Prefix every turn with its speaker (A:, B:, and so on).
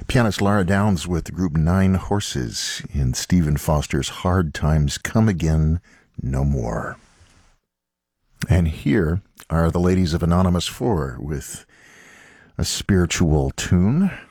A: Pianist Lara Downs with the group Nine Horses in Stephen Foster's Hard Times Come Again No More. And here are the ladies of Anonymous 4 with a spiritual tune